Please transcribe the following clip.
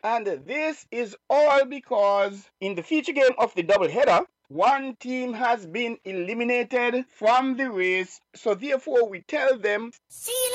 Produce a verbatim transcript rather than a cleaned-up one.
And this is all because in the feature game of the doubleheader, one team has been eliminated from the race. So therefore, we tell them, see you